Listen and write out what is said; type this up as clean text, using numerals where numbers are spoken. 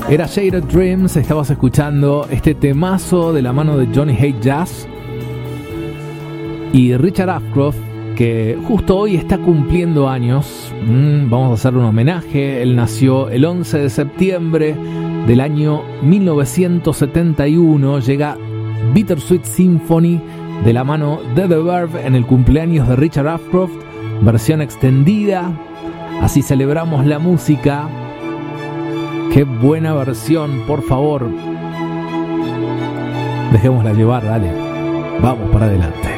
Era Shattered Dreams, estabas escuchando este temazo de la mano de Johnny Hate Jazz y Richard Ashcroft, que justo hoy está cumpliendo años. Vamos a hacerle un homenaje. Él nació el 11 de septiembre del año 1971. Llega Bittersweet Symphony de la mano de The Verve en el cumpleaños de Richard Ashcroft, versión extendida. Así celebramos la música. Qué buena versión, por favor. Dejémosla llevar, dale. Vamos para adelante.